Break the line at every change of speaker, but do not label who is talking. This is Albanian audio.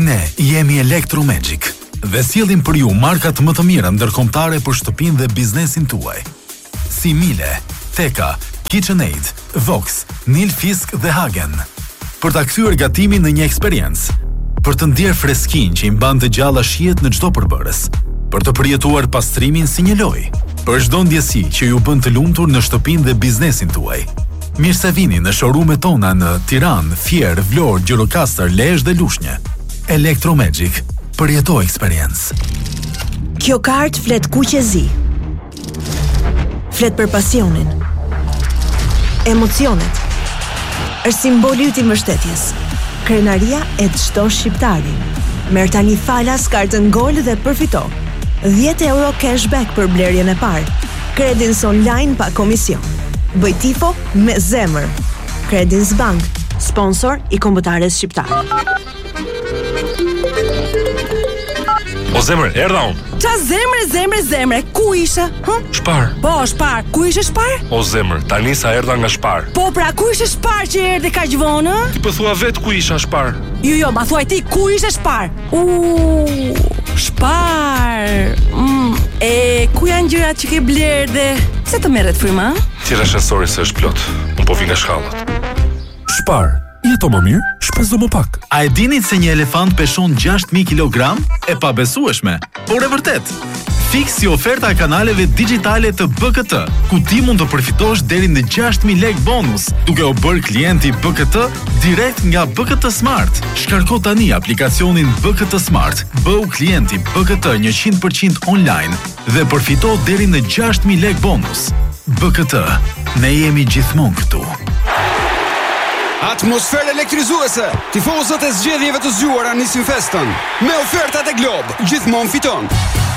Ne jemi Electromagic dhe sjellim për ju markat më të mira ndërkombëtare për shtëpinë dhe biznesin tuaj. Si Miele, Teka, KitchenAid, Vox, Nilfisk dhe Hagen. Për ta kthyer gatimin në një eksperiencë, për të ndjerë freskinë që i mban të gjalla shijet në çdo përbërës, për të përjetuar pastrimin si një lojë, për çdo ndjesi që ju bën të lumtur në shtëpinë dhe biznesin tuaj. Mirë se vini në showroom-et tona në Tiranë, Fier, Vlorë, Gjirokastër, Lezhë dhe Lushnjë. Electromagic, përjeto eksperiencë.
Kjo kartë flet kuqezi. Flet për pasionin, emocionet. Është simboli yt i mbështetjes. Krenaria e çdo shqiptari. Merr tani falas kartën Gol dhe përfito 10 euro cashback për blerjen e parë. Credins online pa komision. Bëj tifo me zemër. Credins Bank, sponsor i kombëtares shqiptare.
O zemër, erdha unë.
Qa zemre, ku ishe?
Shpar.
Po, Shpar, ku ishe Shpar?
O zemër, tani sa erdha nga Shpar.
Po, pra, ku ishe Shpar që erdhe kaq vonë?
Ti po thua vetë ku isha Shpar.
Jo, ma thuaj ti, ku ishe Shpar? Shpar. E ku janë gjërat që ke bler dhe pse të merret fryma?
Tira shasori se është plot. Unë po vi nga shkallët.
Shpar, jeto më mirë, shpezo më pak.
A e dinit se një elefant peshon 6.000 kg? E pabesueshme, por e vërtet. Fiks si oferta e kanaleve digjitale të BKT, ku ti mund të përfitosh deri në 6.000 lek bonus, duke u bërë klienti BKT direkt nga BKT Smart. Shkarko tani aplikacionin BKT Smart, bëu klienti BKT 100% online dhe përfito deri në 6.000 lek bonus. BKT, ne jemi gjithmonë këtu.
Atmosferë elektrizuese. Tifozët e zgjedhjeve të zgjuara nisin festën. Me ofertat e Glob, gjithmonë fiton.